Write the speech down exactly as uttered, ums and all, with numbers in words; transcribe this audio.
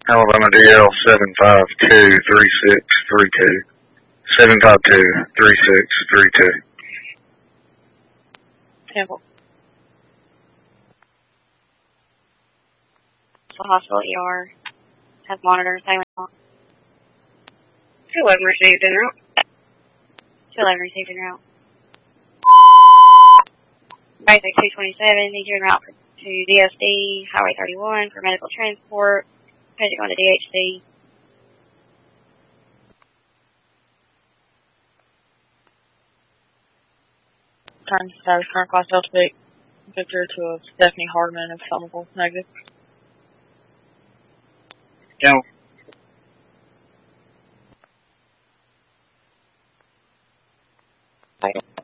Alabama D L seven five two three six three two. seven five two three six three two. Temple. The hospital E R has monitors. two eleven received en route. two eleven received en route. Basic two twenty-seven, need you en route to D S D, Highway thirty-one for medical transport. Patient going to D H C. Time status, current class Delta Big. Victor to a Stephanie Hardman of Somerville, negative. Go.